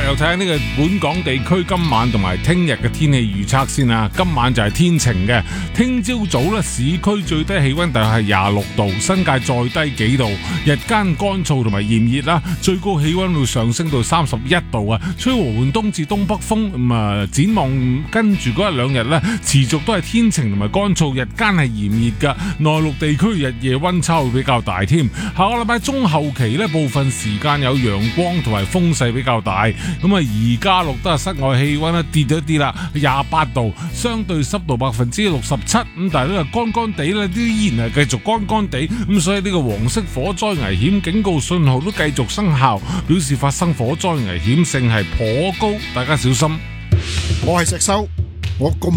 又睇下呢個本港地區今晚同埋聽日嘅天氣預測先啦。今晚就係天晴嘅，聽朝早咧市區最低氣溫大約係26度，新界再低幾度，日間乾燥同埋炎熱啦，最高氣溫會上升到31度啊，吹和緩東至東北風。展望跟住嗰一兩日咧，持續都係天晴同埋乾燥，日間係炎熱噶，內陸地區日夜溫差會比較大添。下個禮拜中後期咧，部分時間有陽光同埋風勢比較大。咁而家錄得室外氣溫咧跌咗啲啦，28度，相對濕度67%。咁但係呢個乾乾地咧，啲依然係繼續乾乾地。咁所以呢個黃色火災危險警告信號都繼續生效，表示發生火災危險性係頗高，大家小心。 我係石修，我咁